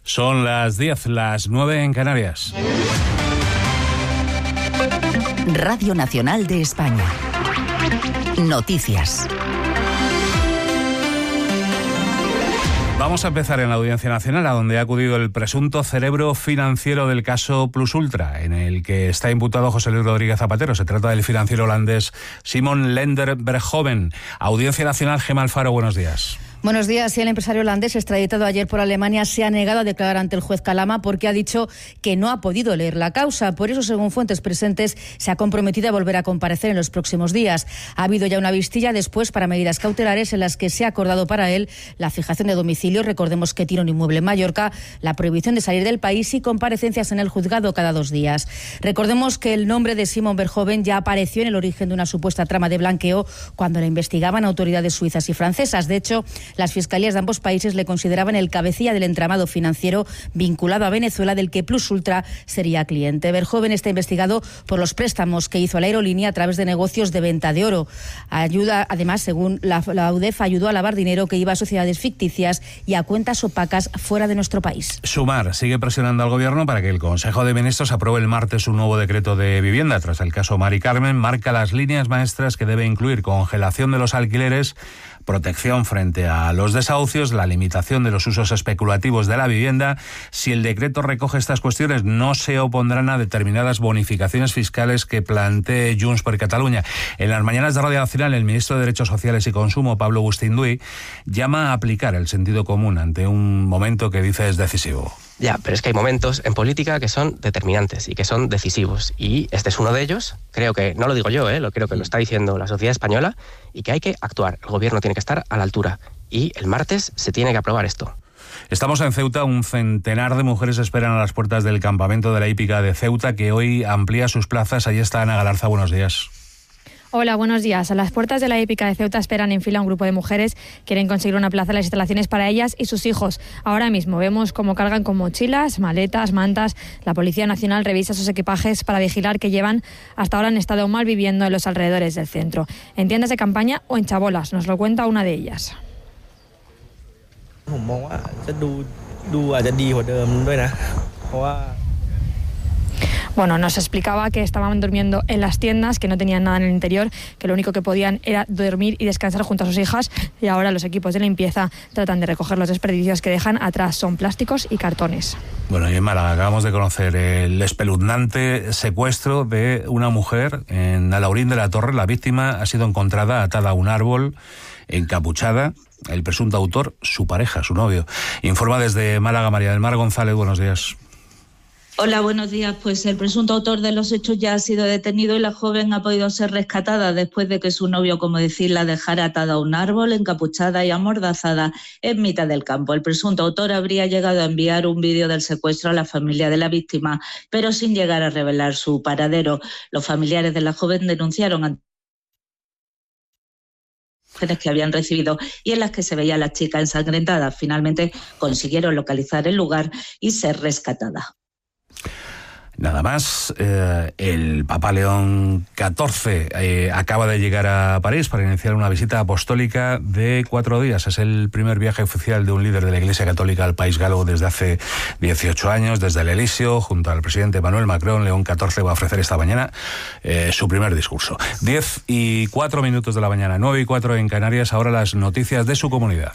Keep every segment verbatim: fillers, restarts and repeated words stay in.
Son las diez, las nueve en Canarias. Radio Nacional de España. Noticias. Vamos a empezar en la Audiencia Nacional, a donde ha acudido el presunto cerebro financiero del caso Plus Ultra, en el que está imputado José Luis Rodríguez Zapatero. Se trata del financiero holandés Simon Lender Berghoven. Audiencia Nacional, Gemma Alfaro, buenos días. Buenos días. Sí, el empresario holandés, extraditado ayer por Alemania, se ha negado a declarar ante el juez Calama porque ha dicho que no ha podido leer la causa. Por eso, según fuentes presentes, se ha comprometido a volver a comparecer en los próximos días. Ha habido ya una vistilla después para medidas cautelares en las que se ha acordado para él la fijación de domicilio. Recordemos que tiene un inmueble en Mallorca, la prohibición de salir del país y comparecencias en el juzgado cada dos días. Recordemos que el nombre de Simon Berghoven ya apareció en el origen de una supuesta trama de blanqueo cuando la investigaban autoridades suizas y francesas. De hecho, las fiscalías de ambos países le consideraban el cabecilla del entramado financiero vinculado a Venezuela, del que Plus Ultra sería cliente. Berghoven está investigado por los préstamos que hizo a la aerolínea a través de negocios de venta de oro. Ayuda, además, según la, la UDEF, ayudó a lavar dinero que iba a sociedades ficticias y a cuentas opacas fuera de nuestro país. Sumar sigue presionando al Gobierno para que el Consejo de Ministros apruebe el martes un nuevo decreto de vivienda. Tras el caso Mari Carmen, marca las líneas maestras que debe incluir congelación de los alquileres, protección frente a los desahucios, la limitación de los usos especulativos de la vivienda. Si el decreto recoge estas cuestiones, no se opondrán a determinadas bonificaciones fiscales que plantee Junts per Catalunya. En las mañanas de Radio Nacional, el ministro de Derechos Sociales y Consumo, Pablo Agustín-Duy, llama a aplicar el sentido común ante un momento que dice es decisivo. Ya, pero es que hay momentos en política que son determinantes y que son decisivos. Y este es uno de ellos. Creo que, no lo digo yo, ¿eh? lo creo que lo está diciendo la sociedad española, y que hay que actuar. El Gobierno tiene que estar a la altura. Y el martes se tiene que aprobar esto. Estamos en Ceuta. Un centenar de mujeres esperan a las puertas del campamento de la hípica de Ceuta, que hoy amplía sus plazas. Allí está Ana Galarza. Buenos días. Hola, buenos días. A las puertas de la hípica de Ceuta esperan en fila un grupo de mujeres. Quieren conseguir una plaza en las instalaciones para ellas y sus hijos. Ahora mismo vemos cómo cargan con mochilas, maletas, mantas. La Policía Nacional revisa sus equipajes para vigilar que llevan. Hasta ahora han estado mal viviendo en los alrededores del centro, en tiendas de campaña o en chabolas. Nos lo cuenta una de ellas. Bueno, nos explicaba que estaban durmiendo en las tiendas, que no tenían nada en el interior, que lo único que podían era dormir y descansar junto a sus hijas, y ahora los equipos de limpieza tratan de recoger los desperdicios que dejan atrás. Son plásticos y cartones. Bueno, y en Málaga acabamos de conocer el espeluznante secuestro de una mujer en Alhaurín de la Torre. La víctima ha sido encontrada atada a un árbol, encapuchada. El presunto autor, su pareja, su novio. Informa desde Málaga María del Mar González. Buenos días. Hola, buenos días. Pues el presunto autor de los hechos ya ha sido detenido y la joven ha podido ser rescatada después de que su novio, como decir, la dejara atada a un árbol, encapuchada y amordazada en mitad del campo. El presunto autor habría llegado a enviar un vídeo del secuestro a la familia de la víctima, pero sin llegar a revelar su paradero. Los familiares de la joven denunciaron ante que habían recibido y en las que se veía a la chica ensangrentada. Finalmente consiguieron localizar el lugar y ser rescatada. Nada más, eh, el Papa León catorce eh, acaba de llegar a París para iniciar una visita apostólica de cuatro días. Es el primer viaje oficial de un líder de la Iglesia Católica al país galo desde hace dieciocho años, desde el Elíseo, junto al presidente Emmanuel Macron. León catorce va a ofrecer esta mañana eh, su primer discurso. diez y cuatro minutos de la mañana, nueve y cuatro en Canarias. Ahora las noticias de su comunidad.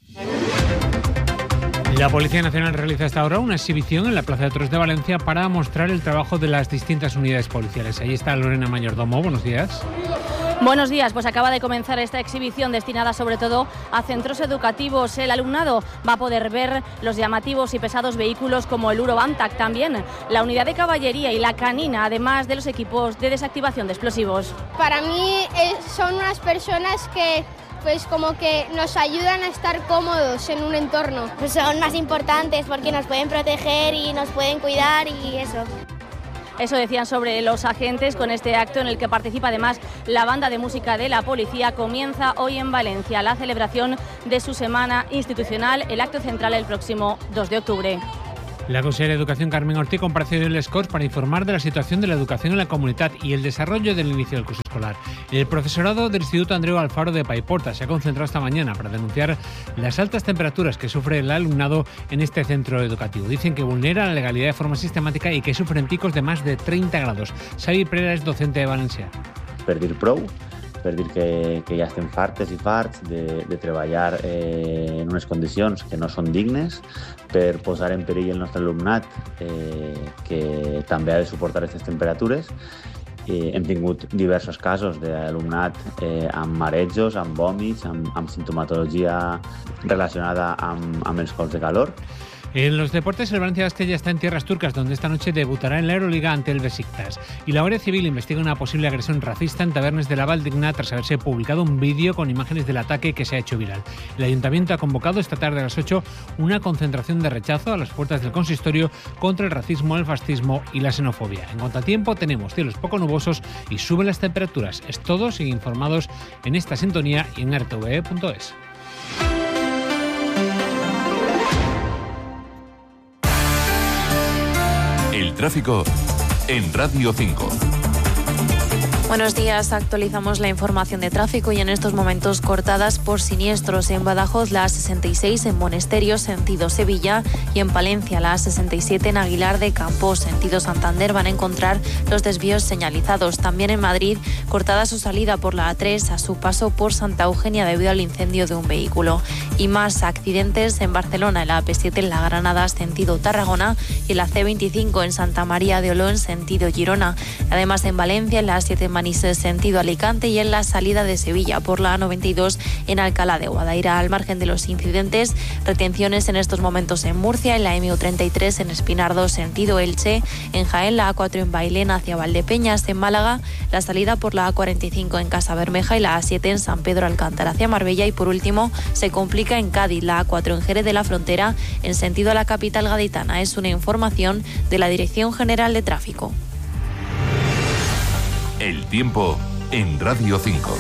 La Policía Nacional realiza hasta ahora una exhibición en la Plaza de Toros de Valencia para mostrar el trabajo de las distintas unidades policiales. Ahí está Lorena Mayordomo. Buenos días. Buenos días, pues acaba de comenzar esta exhibición destinada sobre todo a centros educativos. El alumnado va a poder ver los llamativos y pesados vehículos como el Urobantac, también la unidad de caballería y la canina, además de los equipos de desactivación de explosivos. Para mí eh, son unas personas que pues como que nos ayudan a estar cómodos en un entorno. Pues son más importantes porque nos pueden proteger y nos pueden cuidar y eso. Eso decían sobre los agentes con este acto en el que participa además la banda de música de la policía. Comienza hoy en Valencia la celebración de su semana institucional, el acto central el próximo dos de octubre. La consellera de Educación, Carmen Ortiz, compareció en les Corts para informar de la situación de la educación en la comunidad y el desarrollo del inicio del curso escolar. El profesorado del Instituto Andreu Alfaro de Paiporta se ha concentrado esta mañana para denunciar las altas temperaturas que sufre el alumnado en este centro educativo. Dicen que vulnera la legalidad de forma sistemática y que sufren picos de más de treinta grados. Xavi Pereira es docente de Valencia. Per dir prou, per dir que, que ja estem fartes i farts de, de treballar eh, en unes condicions que no són dignes, per posar en perill el nostre alumnat, eh, que també ha de suportar aquestes temperatures. Eh, hem tingut diversos casos d'alumnat eh, amb marejos, amb vòmits, amb, amb sintomatologia relacionada amb, amb els cops de calor. En los deportes, el Valencia Basket ya está en tierras turcas, donde esta noche debutará en la Euroliga ante el Besiktas. Y la Guardia Civil investiga una posible agresión racista en Tabernes de la Valdigna tras haberse publicado un vídeo con imágenes del ataque que se ha hecho viral. El Ayuntamiento ha convocado esta tarde a las ocho una concentración de rechazo a las puertas del consistorio contra el racismo, el fascismo y la xenofobia. En cuanto a tiempo, tenemos cielos poco nubosos y suben las temperaturas. Es todo, siguen informados en esta sintonía y en r t v e punto es. El tráfico en Radio cinco. Buenos días, actualizamos la información de tráfico y en estos momentos cortadas por siniestros en Badajoz, la A sesenta y seis en Monesterio, sentido Sevilla, y en Palencia, la A sesenta y siete en Aguilar de Campos, sentido Santander, van a encontrar los desvíos señalizados. También en Madrid, cortada su salida por la A tres a su paso por Santa Eugenia debido al incendio de un vehículo. Y más accidentes en Barcelona, en la A P siete en La Granada, sentido Tarragona, y en la C veinticinco en Santa María de Olón, sentido Girona. Además, en Valencia, en la A siete Manises, sentido Alicante, y en la salida de Sevilla por la A noventa y dos en Alcalá de Guadaira. Al margen de los incidentes, retenciones en estos momentos en Murcia, en la M U treinta y tres en Espinardo, sentido Elche, en Jaén, la A cuatro en Bailén hacia Valdepeñas, en Málaga, la salida por la A cuarenta y cinco en Casa Bermeja y la A siete en San Pedro Alcántara hacia Marbella, y por último se complica en Cádiz, la A cuatro en Jerez de la Frontera en sentido a la capital gaditana. Es una información de la Dirección General de Tráfico. El tiempo en Radio cinco.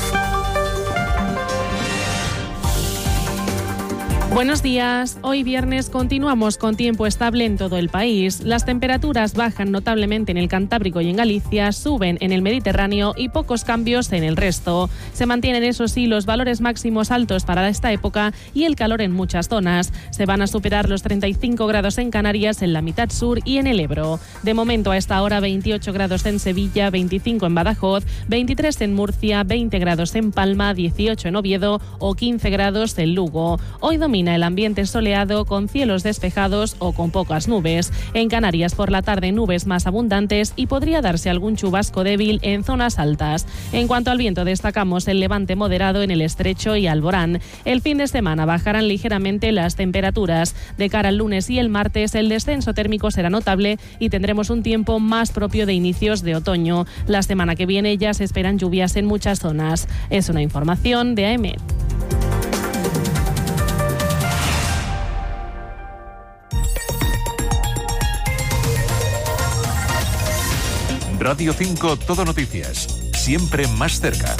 Buenos días. Hoy viernes continuamos con tiempo estable en todo el país. Las temperaturas bajan notablemente en el Cantábrico y en Galicia, suben en el Mediterráneo y pocos cambios en el resto. Se mantienen, eso sí, los valores máximos altos para esta época y el calor en muchas zonas. Se van a superar los treinta y cinco grados en Canarias, en la mitad sur y en el Ebro. De momento, a esta hora, veintiocho grados en Sevilla, veinticinco en Badajoz, veintitrés en Murcia, veinte grados en Palma, dieciocho en Oviedo o quince grados en Lugo. Hoy domina el ambiente soleado con cielos despejados o con pocas nubes. En Canarias por la tarde nubes más abundantes y podría darse algún chubasco débil en zonas altas. En cuanto al viento, destacamos el levante moderado en el Estrecho y Alborán. El fin de semana bajarán ligeramente las temperaturas. De cara al lunes y el martes el descenso térmico será notable y tendremos un tiempo más propio de inicios de otoño. La semana que viene ya se esperan lluvias en muchas zonas. Es una información de A E M E T. Radio cinco Todo Noticias, siempre más cerca.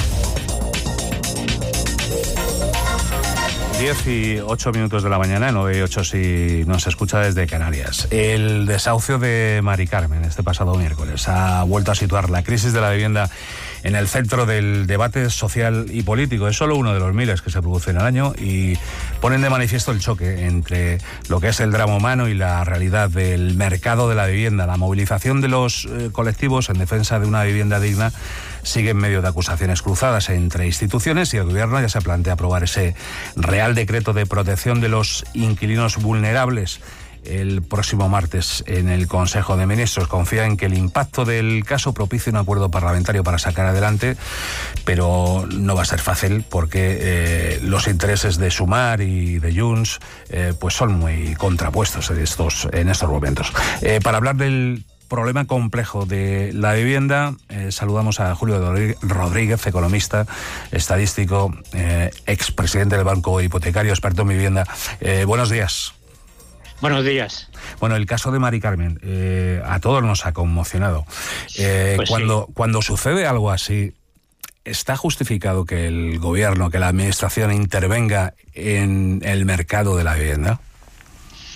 diez y ocho minutos de la mañana, nueve y ocho si nos escucha desde Canarias. El desahucio de Mari Carmen este pasado miércoles ha vuelto a situar la crisis de la vivienda en el centro del debate social y político. Es solo uno de los miles que se producen al año y ponen de manifiesto el choque entre lo que es el drama humano y la realidad del mercado de la vivienda. La movilización de los eh, colectivos en defensa de una vivienda digna sigue en medio de acusaciones cruzadas entre instituciones, y el Gobierno ya se plantea aprobar ese Real Decreto de Protección de los Inquilinos Vulnerables el próximo martes en el Consejo de Ministros. Confía en que el impacto del caso propicie un acuerdo parlamentario para sacar adelante, pero no va a ser fácil porque eh, los intereses de Sumar y de Junts eh, pues son muy contrapuestos en estos, en estos momentos. Eh, para hablar del problema complejo de la vivienda, eh, saludamos a Julio Rodríguez, economista, estadístico, eh, expresidente del Banco Hipotecario, experto en vivienda. Eh, buenos días. Buenos días. Bueno, el caso de Mari Carmen eh, a todos nos ha conmocionado. Eh, pues cuando, sí. cuando sucede algo así, ¿está justificado que el Gobierno, que la Administración intervenga en el mercado de la vivienda?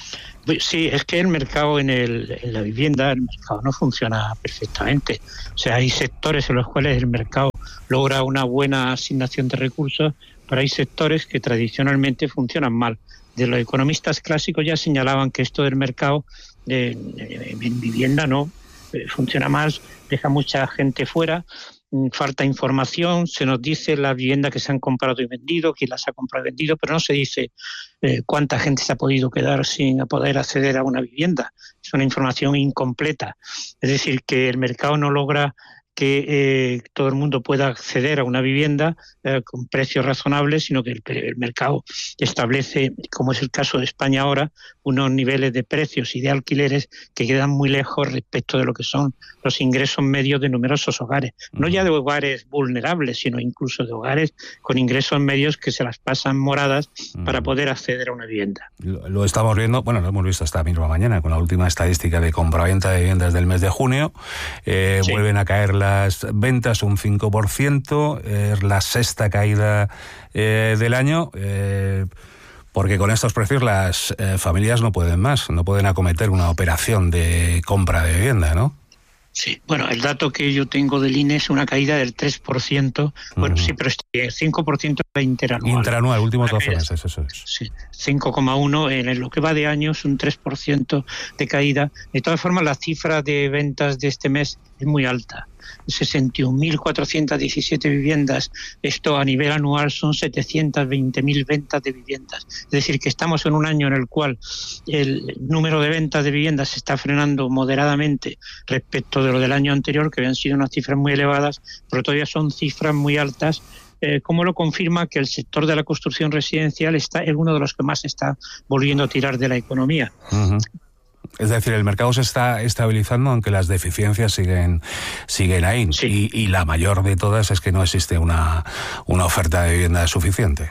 Sí, es que el mercado en, el, en la vivienda, el mercado no funciona perfectamente. O sea, hay sectores en los cuales el mercado logra una buena asignación de recursos, pero hay sectores que tradicionalmente funcionan mal. De los economistas clásicos ya señalaban que esto del mercado de, de, en vivienda no eh, funciona mal, deja mucha gente fuera. Falta información, se nos dice las viviendas que se han comprado y vendido, quién las ha comprado y vendido, pero no se dice eh, cuánta gente se ha podido quedar sin poder acceder a una vivienda. Es una información incompleta. Es decir, que el mercado no logra que eh, todo el mundo pueda acceder a una vivienda eh, con precios razonables, sino que el, el mercado establece, como es el caso de España ahora, unos niveles de precios y de alquileres que quedan muy lejos respecto de lo que son los ingresos medios de numerosos hogares. No ya de hogares vulnerables, sino incluso de hogares con ingresos medios que se las pasan moradas para poder acceder a una vivienda. Lo, lo estamos viendo, bueno, lo hemos visto esta misma mañana con la última estadística de compraventa de viviendas del mes de junio. Eh, sí. Vuelven a caer las ventas un cinco por ciento, es la sexta caída eh, del año. Eh, Porque con estos precios las eh, familias no pueden más, no pueden acometer una operación de compra de vivienda, ¿no? Sí, bueno, el dato que yo tengo del I N E es una caída del tres por ciento. Bueno, uh-huh. sí, pero el cinco por ciento es interanual. Interanual, últimos doce meses, eso es. Sí, cinco coma uno en lo que va de año es un tres por ciento de caída. De todas formas, la cifra de ventas de este mes es muy alta. sesenta y un mil cuatrocientas diecisiete viviendas. Esto a nivel anual son setecientas veinte mil ventas de viviendas. Es decir, que estamos en un año en el cual el número de ventas de viviendas se está frenando moderadamente respecto de lo del año anterior, que habían sido unas cifras muy elevadas, pero todavía son cifras muy altas, eh, como lo confirma que el sector de la construcción residencial está es uno de los que más está volviendo a tirar de la economía. Uh-huh. Es decir, el mercado se está estabilizando, aunque las deficiencias siguen siguen ahí. Sí. Y, y la mayor de todas es que no existe una, una oferta de vivienda suficiente.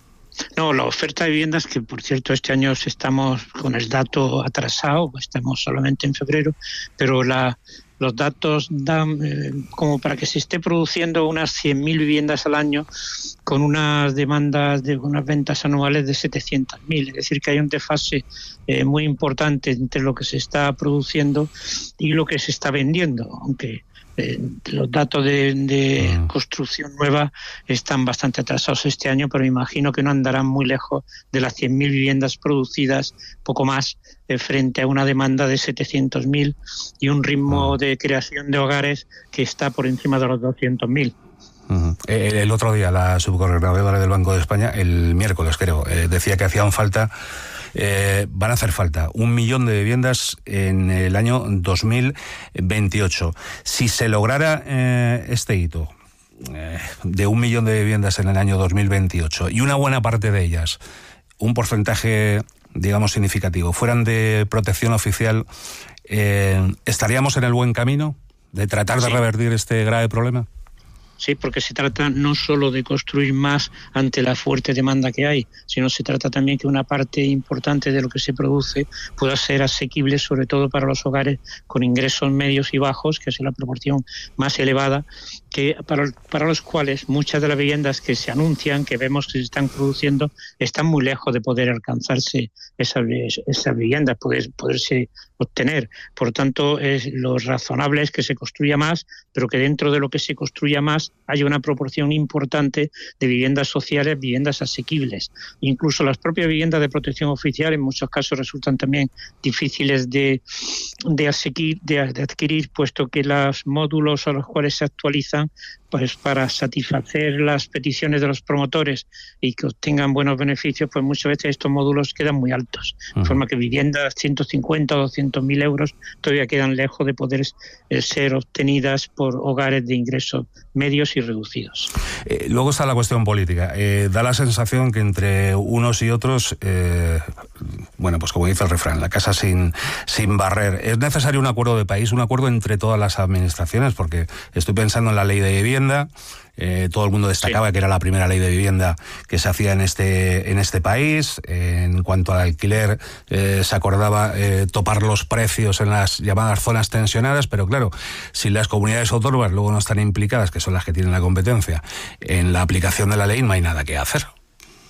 No, la oferta de viviendas, que por cierto este año estamos con el dato atrasado, estamos solamente en febrero, pero la... Los datos dan eh, como para que se esté produciendo unas cien mil viviendas al año con unas demandas de unas ventas anuales de setecientas mil. Es decir, que hay un desfase eh, muy importante entre lo que se está produciendo y lo que se está vendiendo, aunque eh, los datos de, de mm. construcción nueva están bastante atrasados este año, pero imagino que no andarán muy lejos de las cien mil viviendas producidas, poco más, eh, frente a una demanda de setecientos mil y un ritmo mm. de creación de hogares que está por encima de los doscientos mil. Uh-huh. El, el otro día la subgobernadora del Banco de España, el miércoles creo, eh, decía que hacían falta, eh, van a hacer falta un millón de viviendas en el año dos mil veintiocho. Si se lograra eh, este hito eh, de un millón de viviendas en el año dos mil veintiocho y una buena parte de ellas, un porcentaje, digamos, significativo, fueran de protección oficial, eh, ¿estaríamos en el buen camino de tratar de sí. revertir este grave problema? Sí, porque se trata no solo de construir más ante la fuerte demanda que hay, sino se trata también que una parte importante de lo que se produce pueda ser asequible, sobre todo para los hogares con ingresos medios y bajos, que es la proporción más elevada, que para, para los cuales muchas de las viviendas que se anuncian, que vemos que se están produciendo, están muy lejos de poder alcanzarse esas, esas viviendas, poder, poderse obtener. Por tanto, es, lo razonable es que se construya más, pero que dentro de lo que se construya más haya una proporción importante de viviendas sociales, viviendas asequibles. Incluso las propias viviendas de protección oficial en muchos casos resultan también difíciles de, de, aseguir, de, de adquirir, puesto que los módulos a los cuales se actualizan, pues para satisfacer las peticiones de los promotores y que obtengan buenos beneficios, pues muchas veces estos módulos quedan muy altos, de uh-huh. forma que viviendas ciento cincuenta o doscientos mil euros todavía quedan lejos de poder eh, ser obtenidas por hogares de ingresos medios y reducidos. Eh, luego está la cuestión política. Eh, da la sensación que entre unos y otros, eh, bueno, pues como dice el refrán, la casa sin, sin barrer. Es necesario un acuerdo de país, un acuerdo entre todas las administraciones, porque estoy pensando en la ley de vivienda. Eh, todo el mundo destacaba sí. que era la primera ley de vivienda que se hacía en este en este país. Eh, en cuanto al alquiler, eh, se acordaba eh, topar los precios en las llamadas zonas tensionadas, pero claro, si las comunidades autónomas luego no están implicadas, que son las que tienen la competencia en la aplicación de la ley, no hay nada que hacer.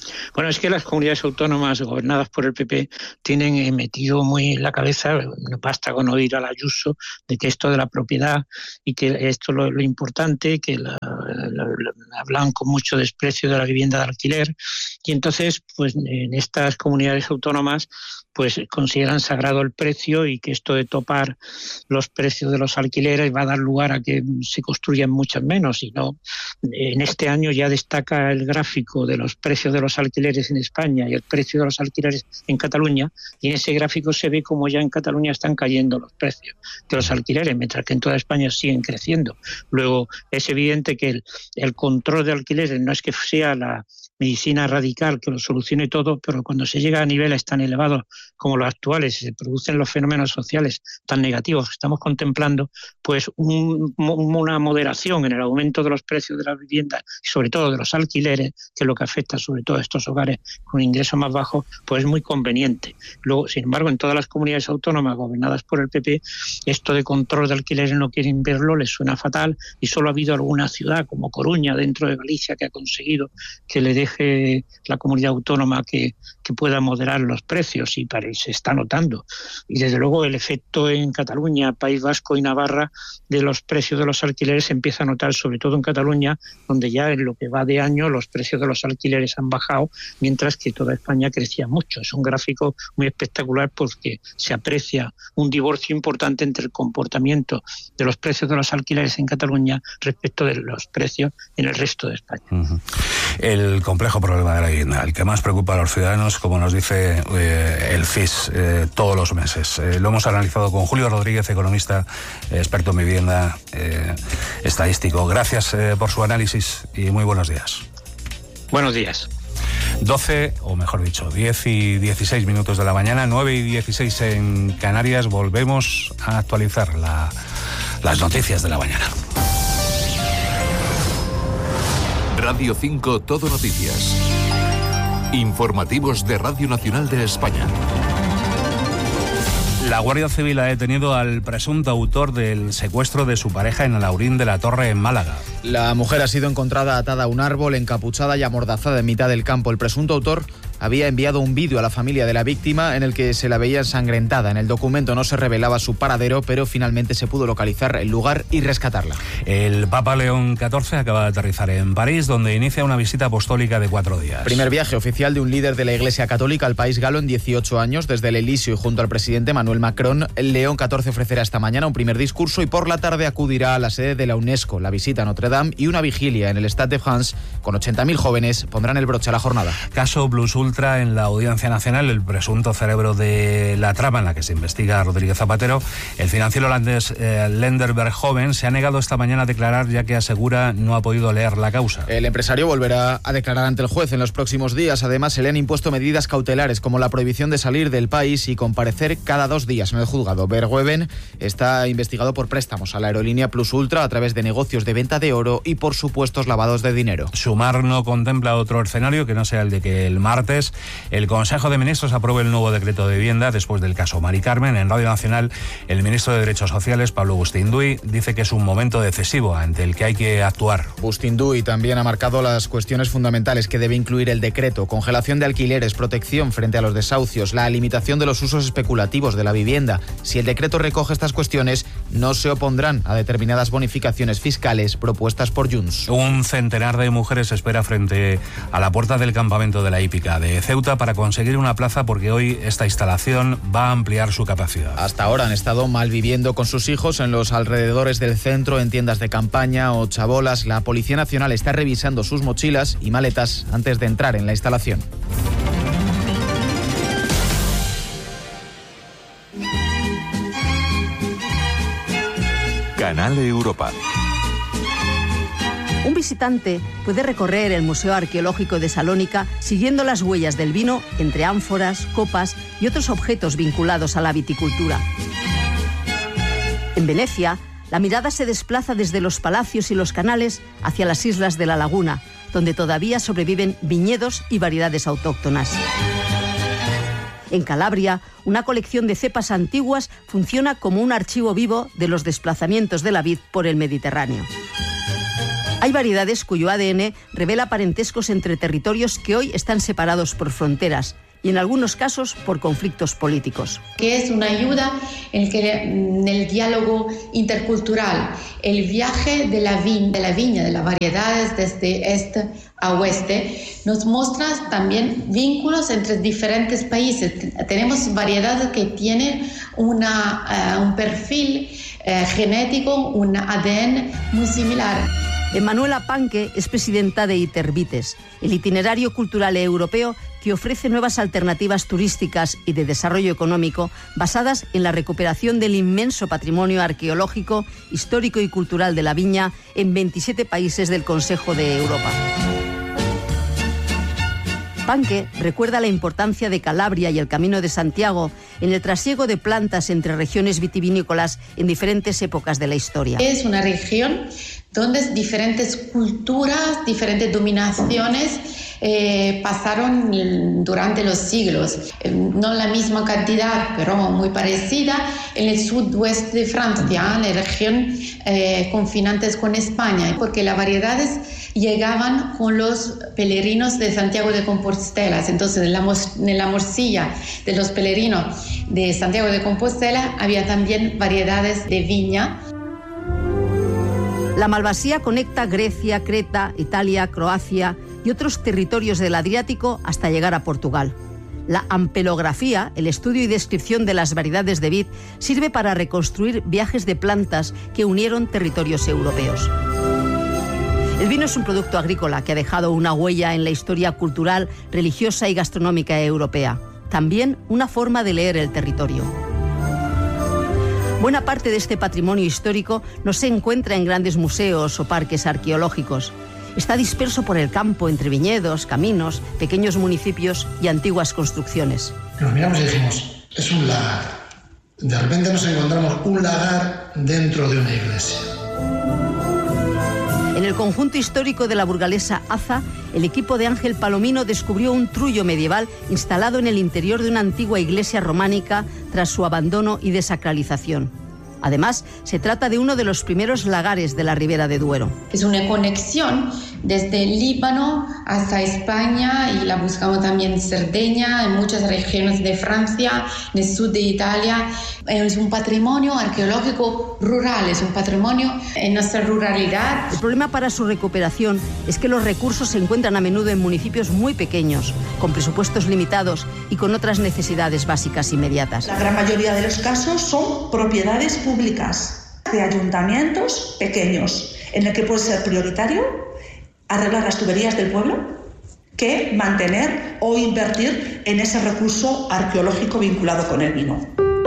Bueno, es que las comunidades autónomas gobernadas por el P P tienen eh, metido muy en la cabeza, no basta con oír al Ayuso, de que esto de la propiedad y que esto es lo, lo importante, que la, la, la, hablan con mucho desprecio de la vivienda de alquiler, y entonces pues en estas comunidades autónomas pues consideran sagrado el precio y que esto de topar los precios de los alquileres va a dar lugar a que se construyan muchas menos. Y no, en este año ya destaca el gráfico de los precios de los alquileres en España y el precio de los alquileres en Cataluña, y en ese gráfico se ve como ya en Cataluña están cayendo los precios de los alquileres, mientras que en toda España siguen creciendo. Luego es evidente que el, el control de alquileres no es que sea la medicina radical que lo solucione todo, pero cuando se llega a niveles tan elevados como los actuales y se producen los fenómenos sociales tan negativos que estamos contemplando, pues un, una moderación en el aumento de los precios de las viviendas y sobre todo de los alquileres, que es lo que afecta sobre todo a estos hogares con ingresos más bajos, pues es muy conveniente. Luego, sin embargo, en todas las comunidades autónomas gobernadas por el P P, esto de control de alquileres no quieren verlo, les suena fatal, y solo ha habido alguna ciudad como Coruña, dentro de Galicia, que ha conseguido que le deje la comunidad autónoma que, que pueda moderar los precios, y para, se está notando. Y desde luego el efecto en Cataluña, País Vasco y Navarra de los precios de los alquileres se empieza a notar, sobre todo en Cataluña, donde ya en lo que va de año los precios de los alquileres han bajado, mientras que toda España crecía mucho. Es un gráfico muy espectacular porque se aprecia un divorcio importante entre el comportamiento de los precios de los alquileres en Cataluña respecto de los precios en el resto de España. Uh-huh. El complejo problema de la vivienda, el que más preocupa a los ciudadanos, como nos dice eh, el C I S eh, todos los meses. Eh, lo hemos analizado con Julio Rodríguez, economista, eh, experto en vivienda, eh, estadístico. Gracias eh, por su análisis y muy buenos días. Buenos días. doce, o mejor dicho, diez y dieciséis minutos de la mañana, nueve y dieciséis en Canarias. Volvemos a actualizar la, las noticias de la mañana. Radio cinco Todo Noticias. Informativos de Radio Nacional de España. La Guardia Civil ha detenido al presunto autor del secuestro de su pareja en Alaurín de la Torre, en Málaga. La mujer ha sido encontrada atada a un árbol, encapuchada y amordazada en mitad del campo. El presunto autor había enviado un vídeo a la familia de la víctima en el que se la veía ensangrentada. En el documento no se revelaba su paradero, pero finalmente se pudo localizar el lugar y rescatarla. El Papa León catorce acaba de aterrizar en París, donde inicia una visita apostólica de cuatro días. Primer viaje oficial de un líder de la Iglesia Católica al país galo en dieciocho años. Desde el Elíseo y junto al presidente Manuel Macron, el León catorce ofrecerá esta mañana un primer discurso y por la tarde acudirá a la sede de la UNESCO. La visita a Notre Dame y una vigilia en el Stade de France con ochenta mil jóvenes pondrán el broche a la jornada. Caso Plus Ultra en la Audiencia Nacional, el presunto cerebro de la trama en la que se investiga a Rodríguez Zapatero. El financiero holandés eh, Lender Berghoven se ha negado esta mañana a declarar, ya que asegura no ha podido leer la causa. El empresario volverá a declarar ante el juez en los próximos días. Además, se le han impuesto medidas cautelares como la prohibición de salir del país y comparecer cada dos días en el juzgado. Berghoven está investigado por préstamos a la aerolínea Plus Ultra a través de negocios de venta de oro y por supuestos lavados de dinero. Sumar no contempla otro escenario que no sea el de que el martes el Consejo de Ministros apruebe el nuevo decreto de vivienda después del caso Mari Carmen. En Radio Nacional, el ministro de Derechos Sociales, Pablo Bustinduy, dice que es un momento decisivo ante el que hay que actuar. Bustinduy también ha marcado las cuestiones fundamentales que debe incluir el decreto: congelación de alquileres, protección frente a los desahucios, la limitación de los usos especulativos de la vivienda. Si el decreto recoge estas cuestiones, no se opondrán a determinadas bonificaciones fiscales propuestas por Junts. Un centenar de mujeres espera frente a la puerta del campamento de la hípica de Ceuta para conseguir una plaza, porque hoy esta instalación va a ampliar su capacidad. Hasta ahora han estado malviviendo con sus hijos en los alrededores del centro, en tiendas de campaña o chabolas. La Policía Nacional está revisando sus mochilas y maletas antes de entrar en la instalación. Canal Europa. Un visitante puede recorrer el Museo Arqueológico de Salónica siguiendo las huellas del vino entre ánforas, copas y otros objetos vinculados a la viticultura. En Venecia, la mirada se desplaza desde los palacios y los canales hacia las islas de la laguna, donde todavía sobreviven viñedos y variedades autóctonas. En Calabria, una colección de cepas antiguas funciona como un archivo vivo de los desplazamientos de la vid por el Mediterráneo. Hay variedades cuyo A D N revela parentescos entre territorios que hoy están separados por fronteras y en algunos casos por conflictos políticos. Que es una ayuda en, que, en el diálogo intercultural, el viaje de la, vi, de la viña, de las variedades desde este a oeste, nos muestra también vínculos entre diferentes países. Tenemos variedades que tienen una, uh, un perfil uh, genético, un A D N muy similar. Emanuela Panque es presidenta de Itervites, el itinerario cultural europeo que ofrece nuevas alternativas turísticas y de desarrollo económico basadas en la recuperación del inmenso patrimonio arqueológico, histórico y cultural de la viña en veintisiete países del Consejo de Europa. Panque recuerda la importancia de Calabria y el Camino de Santiago en el trasiego de plantas entre regiones vitivinícolas en diferentes épocas de la historia. Es una región donde diferentes culturas, diferentes dominaciones eh, pasaron durante los siglos. Eh, no la misma cantidad, pero muy parecida en el sudoeste de Francia, en la región eh, confinantes con España, porque las variedades llegaban con los peregrinos de Santiago de Compostela. Entonces, en la, en la morcilla de los peregrinos de Santiago de Compostela había también variedades de viña. La malvasía conecta Grecia, Creta, Italia, Croacia y otros territorios del Adriático hasta llegar a Portugal. La ampelografía, el estudio y descripción de las variedades de vid, sirve para reconstruir viajes de plantas que unieron territorios europeos. El vino es un producto agrícola que ha dejado una huella en la historia cultural, religiosa y gastronómica europea. También una forma de leer el territorio. Buena parte de este patrimonio histórico no se encuentra en grandes museos o parques arqueológicos. Está disperso por el campo, entre viñedos, caminos, pequeños municipios y antiguas construcciones. Nos miramos y dijimos, es un lagar. De repente nos encontramos un lagar dentro de una iglesia. En el conjunto histórico de la burgalesa Aza, el equipo de Ángel Palomino descubrió un trullo medieval instalado en el interior de una antigua iglesia románica tras su abandono y desacralización. Además, se trata de uno de los primeros lagares de la Ribera de Duero. Es una conexión desde el Líbano hasta España y la buscamos también en Cerdeña, en muchas regiones de Francia, en el sur de Italia. Es un patrimonio arqueológico rural, es un patrimonio en nuestra ruralidad. El problema para su recuperación es que los recursos se encuentran a menudo en municipios muy pequeños, con presupuestos limitados y con otras necesidades básicas inmediatas. La gran mayoría de los casos son propiedades públicas. públicas de ayuntamientos pequeños, en el que puede ser prioritario arreglar las tuberías del pueblo que mantener o invertir en ese recurso arqueológico vinculado con el vino.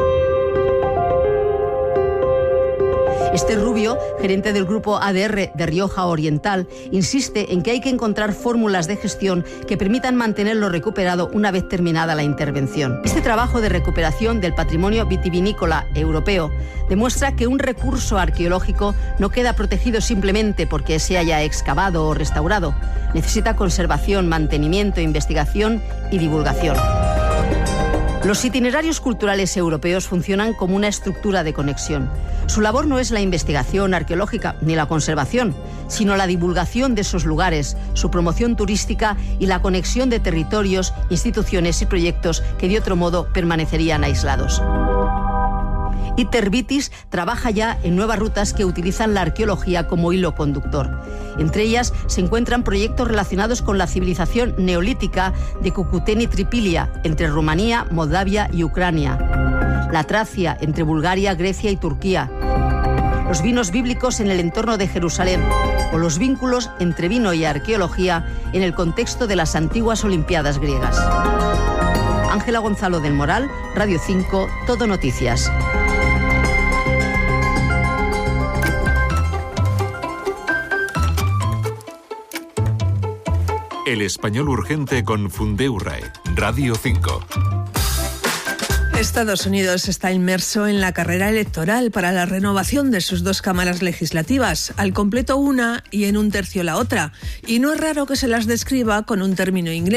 Esther Rubio, gerente del grupo A D R de Rioja Oriental, insiste en que hay que encontrar fórmulas de gestión que permitan mantener lo recuperado una vez terminada la intervención. Este trabajo de recuperación del patrimonio vitivinícola europeo demuestra que un recurso arqueológico no queda protegido simplemente porque se haya excavado o restaurado. Necesita conservación, mantenimiento, investigación y divulgación. Los itinerarios culturales europeos funcionan como una estructura de conexión. Su labor no es la investigación arqueológica ni la conservación, sino la divulgación de esos lugares, su promoción turística y la conexión de territorios, instituciones y proyectos que de otro modo permanecerían aislados. Itervitis trabaja ya en nuevas rutas que utilizan la arqueología como hilo conductor. Entre ellas se encuentran proyectos relacionados con la civilización neolítica de Cucuteni Tripilia, entre Rumanía, Moldavia y Ucrania. La Tracia, entre Bulgaria, Grecia y Turquía. Los vinos bíblicos en el entorno de Jerusalén. O los vínculos entre vino y arqueología en el contexto de las antiguas Olimpiadas griegas. Ángela Gonzalo del Moral, Radio cinco, Todo Noticias. El español urgente con Fundeurrae, Radio cinco. Estados Unidos está inmerso en la carrera electoral para la renovación de sus dos cámaras legislativas, al completo una y en un tercio la otra, y no es raro que se las describa con un término inglés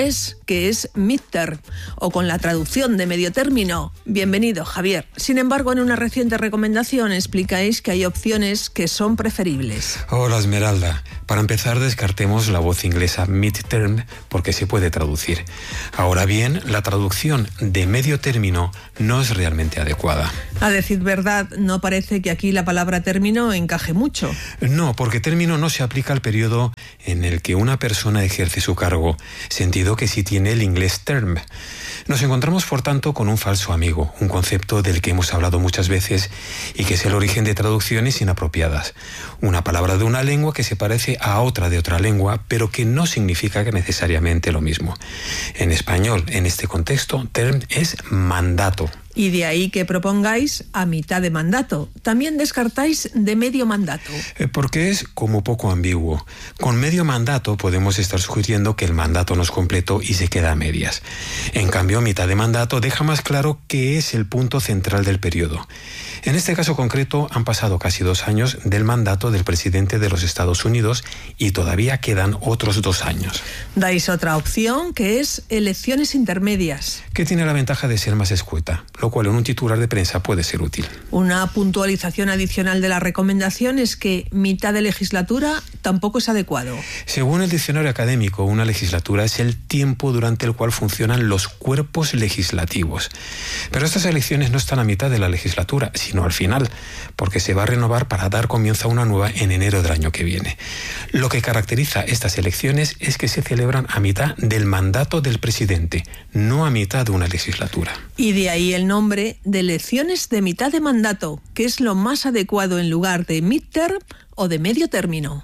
que es midterm, o con la traducción de medio término. Bienvenido, Javier. Sin embargo, en una reciente recomendación explicáis que hay opciones que son preferibles. Hola, Esmeralda. Para empezar, descartemos la voz inglesa midterm porque se puede traducir. Ahora bien, la traducción de medio término no es realmente adecuada. A decir verdad, no parece que aquí la palabra término encaje mucho. No, porque término no se aplica al periodo en el que una persona ejerce su cargo, sentido que sí tiene el inglés term. Nos encontramos, por tanto, con un falso amigo, un concepto del que hemos hablado muchas veces y que es el origen de traducciones inapropiadas. Una palabra de una lengua que se parece a otra de otra lengua, pero que no significa que necesariamente lo mismo. En español, en este contexto, term es mandato. Y de ahí que propongáis a mitad de mandato. También descartáis de medio mandato. Eh, porque es como poco ambiguo. Con medio mandato podemos estar sugiriendo que el mandato no es completo y se queda a medias. En cambio, mitad de mandato deja más claro que es el punto central del periodo. En este caso concreto han pasado casi dos años del mandato del presidente de los Estados Unidos y todavía quedan otros dos años. Dais otra opción que es elecciones intermedias. Que tiene la ventaja de ser más escueta, lo cual en un titular de prensa puede ser útil. Una puntualización adicional de la recomendación es que mitad de legislatura tampoco es adecuado. Según el diccionario académico, una legislatura es el tiempo durante el cual funcionan los cuerpos legislativos. Pero estas elecciones no están a mitad de la legislatura, sino al final, porque se va a renovar para dar comienzo a una nueva en enero del año que viene. Lo que caracteriza estas elecciones es que se celebran a mitad del mandato del presidente, no a mitad de una legislatura. Y de ahí el nombre de elecciones de mitad de mandato, que es lo más adecuado en lugar de midterm o de medio término.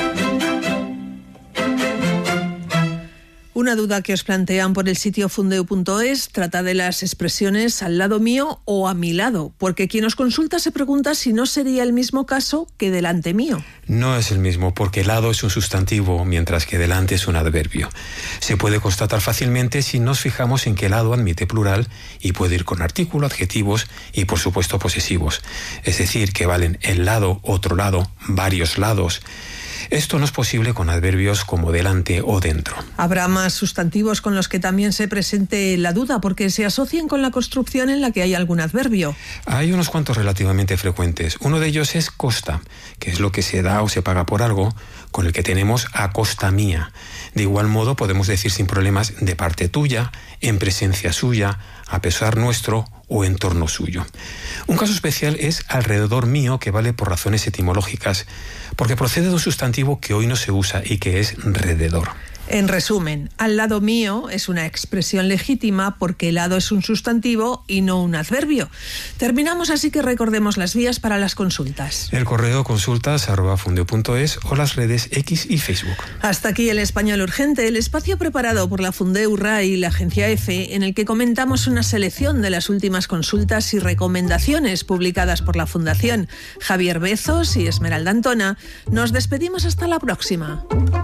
Una duda que os plantean por el sitio fundeu punto es trata de las expresiones al lado mío o a mi lado, porque quien os consulta se pregunta si no sería el mismo caso que delante mío. No es el mismo, porque lado es un sustantivo, mientras que delante es un adverbio. Se puede constatar fácilmente si nos fijamos en que lado admite plural y puede ir con artículo, adjetivos y, por supuesto, posesivos. Es decir, que valen el lado, otro lado, varios lados. Esto no es posible con adverbios como delante o dentro. Habrá más sustantivos con los que también se presente la duda porque se asocian con la construcción en la que hay algún adverbio. Hay unos cuantos relativamente frecuentes. Uno de ellos es costa, que es lo que se da o se paga por algo, con el que tenemos a costa mía. De igual modo podemos decir sin problemas de parte tuya, en presencia suya, a pesar nuestro o en torno suyo. Un caso especial es alrededor mío, que vale por razones etimológicas, porque procede de un sustantivo que hoy no se usa y que es rededor. En resumen, al lado mío es una expresión legítima porque lado es un sustantivo y no un adverbio. Terminamos, así que recordemos las vías para las consultas. El correo consultas arroba fundeu punto es o las redes X y Facebook. Hasta aquí el Español Urgente, el espacio preparado por la Fundeu R A I y la Agencia EFE, en el que comentamos una selección de las últimas consultas y recomendaciones publicadas por la Fundación. Javier Bezos y Esmeralda Antona, nos despedimos hasta la próxima.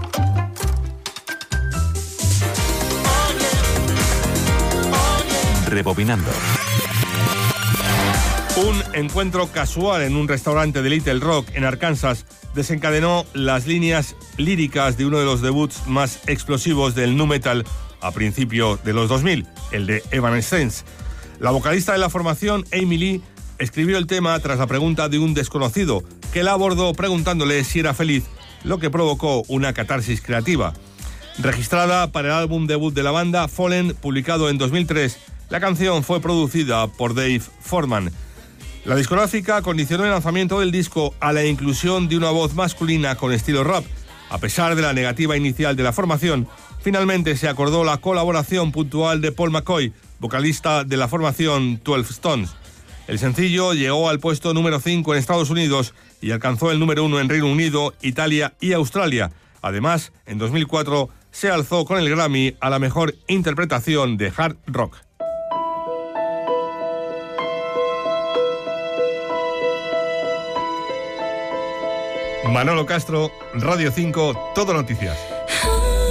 Rebobinando. Un encuentro casual en un restaurante de Little Rock, en Arkansas, desencadenó las líneas líricas de uno de los debuts más explosivos del nu metal a principios de los dos mil, el de Evanescence. La vocalista de la formación, Amy Lee, escribió el tema tras la pregunta de un desconocido, que la abordó preguntándole si era feliz, lo que provocó una catarsis creativa. Registrada para el álbum debut de la banda, Fallen, publicado en dos mil tres, la canción fue producida por Dave Foreman. La discográfica condicionó el lanzamiento del disco a la inclusión de una voz masculina con estilo rap. A pesar de la negativa inicial de la formación, finalmente se acordó la colaboración puntual de Paul McCoy, vocalista de la formación twelve Stones. El sencillo llegó al puesto número cinco en Estados Unidos y alcanzó el número uno en Reino Unido, Italia y Australia. Además, en dos mil cuatro se alzó con el Grammy a la mejor interpretación de hard rock. Manolo Castro, Radio cinco, Todo Noticias.